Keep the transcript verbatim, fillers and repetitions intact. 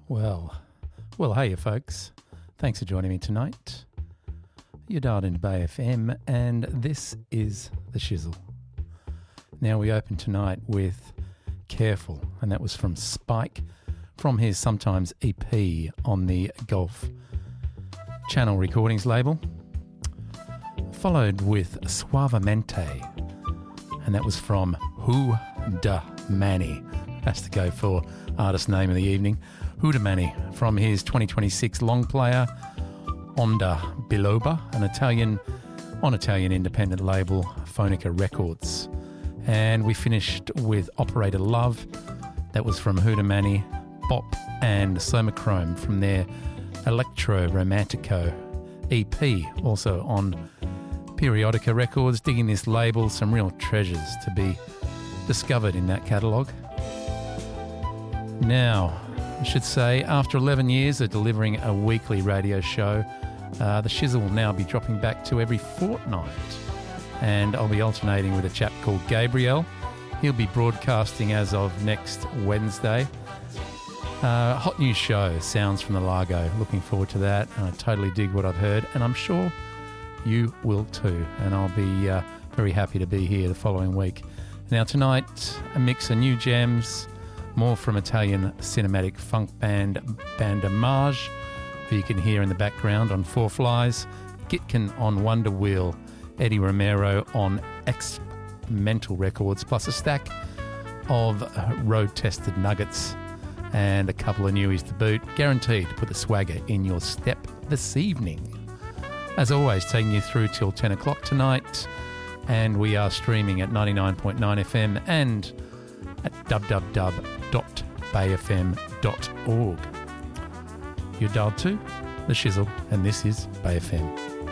Well, well, hey, you folks. Thanks for joining me tonight. You're dialed into Bay F M, and this is The Shizzle. Now, we open tonight with Careful, and that was from Spike, from his Sometimes E P on the Golf Channel Recordings label. Followed with Suavemente, and that was from Who Da Manny. That's to go for artist name of the evening. Huda Manny, from his twenty twenty-six long player Onda Biloba, an Italian on Italian independent label Phonica Records. And we finished with Operator Love. That was from Huda Manny, Bop and Somachrome from their Electro Romantico E P, also on Periodica Records. Digging this label, some real treasures to be discovered in that catalogue. Now, I should say, after eleven years of delivering a weekly radio show, uh, The Shizzle will now be dropping back to every fortnight. And I'll be alternating with a chap called Gabriel. He'll be broadcasting as of next Wednesday. Uh, hot new show, Sounds from the Largo. Looking forward to that. I totally dig what I've heard, and I'm sure you will too. And I'll be uh, very happy to be here the following week. Now tonight, a mix of new gems, more from Italian cinematic funk band Bandamage, who you can hear in the background on Four Flies, Gitkin on Wonder Wheel, Eddie Romero on X-Mental Records, plus a stack of road-tested nuggets and a couple of newies to boot, guaranteed to put the swagger in your step this evening. As always, taking you through till ten o'clock tonight, and we are streaming at ninety-nine point nine F M and at w w w dot bay f m dot org. You're dialed to The Shizzle, and this is Bay F M.